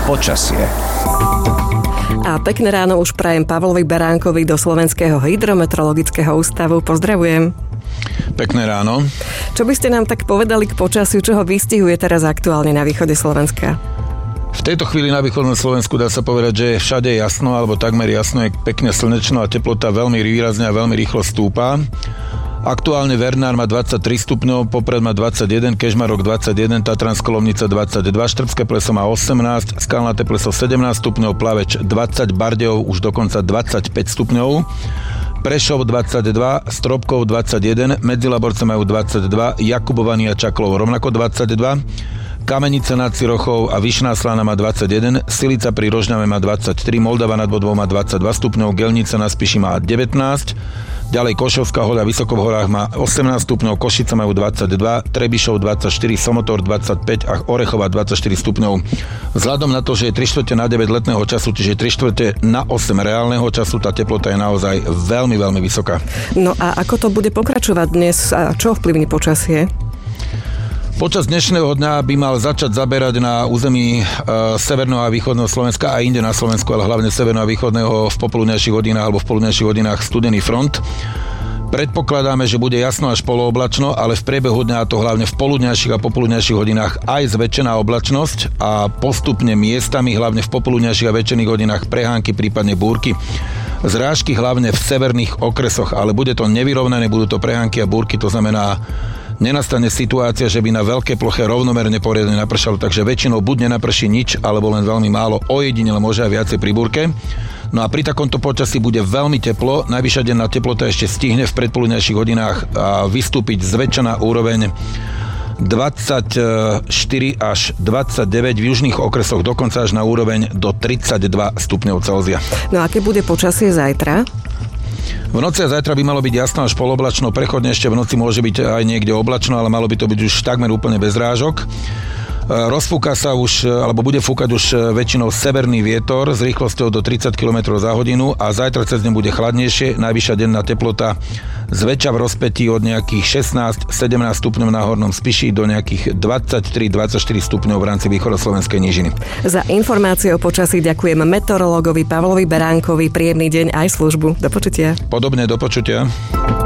Počasie. A pekné ráno už prajem Pavlovi Beránkovi do Slovenského hydrometeorologického ústavu. Pozdravujem. Pekné ráno. Čo by ste nám tak povedali k počasiu, čo ho vystihuje teraz aktuálne na východe Slovenska? V tejto chvíli na východnom Slovensku dá sa povedať, že je všade jasno, alebo takmer jasno, je pekne slnečno a teplota veľmi výrazne a veľmi rýchlo stúpa. Aktuálne Vernár má 23 stupňov, Poprad má 21, Kežmarok 21, Tatranská Lomnica 22, Štrbské Pleso má 18, Skalnaté Pleso 17 stupňov, Plaveč 20, Bardejov už dokonca 25 stupňov, Prešov 22, Stropkov 21, Medzilaborce majú 22, Jakubovany a Čaklov rovnako 22, Kamenice nad Cirochou a Vyšná Slána má 21, Silica pri Rožňave má 23, Moldava nad Bodvou má 22 stupňov, Gelnica na Spiši má 19, ďalej Košovská Hoľa Vysoko v horách má 18 stupňov, Košice majú 22, Trebišov 24, Somotor 25 a Orechova 24 stupňov. Vzhľadom na to, že je 3/4 na 9 letného času, čiže 3/4 na 8 reálneho času, tá teplota je naozaj veľmi, veľmi vysoká. No a ako to bude pokračovať dnes a čo vplyvní počasie? Počas dnešného dňa by mal začať zaberať na území severného a východného Slovenska a inde na Slovensku, ale hlavne severného a východného v popoludňajších hodinách alebo v poludňajších hodinách studený front. Predpokladáme, že bude jasno až polooblačno, ale v priebehu dňa, a to hlavne v poludňajších a popoludňajších hodinách, aj zväčšená oblačnosť a postupne miestami, hlavne v popoludňajších a večerných hodinách prehánky, prípadne búrky. Zrážky hlavne v severných okresoch, ale bude to nevyrovnané, budú to prehánky a búrky, to znamená, nenastane situácia, že by na veľké ploche rovnomerne poriadne napršalo, takže väčšinou buď nenaprší nič, alebo len veľmi málo, ojedinele môže aj viacej pri búrke. No a pri takomto počasí bude veľmi teplo, najvyššia denná teplota ešte stihne v predpoludňajších hodinách vystúpiť zväčšená úroveň 24 až 29, v južných okresoch dokonca až na úroveň do 32 stupňov Celzia. No a aké bude počasie zajtra? V noci a zajtra by malo byť jasno až poloblačno, prechodne ešte v noci môže byť aj niekde oblačno, ale malo by to byť už takmer úplne bez rážok. Rozfúka sa už, alebo bude fúkať už väčšinou severný vietor s rýchlosťou do 30 km za hodinu a zajtra cez deň bude chladnejšie, najvyššia denná teplota zväčša v rozpätí od nejakých 16-17 stupňov na hornom Spiši do nejakých 23-24 stupňov v rámci východoslovenskej nížiny. Za informácie o počasí ďakujem meteorológovi Pavlovi Beránkovi, príjemný deň aj službu. Do počutia. Podobne, do počutia.